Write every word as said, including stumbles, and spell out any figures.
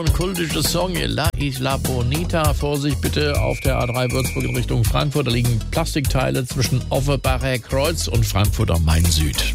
und kultische Song La Isla Bonita. Vorsicht bitte auf der A drei Würzburg in Richtung Frankfurt. Da liegen Plastikteile zwischen Offenbacher Kreuz und Frankfurt am Main Süd.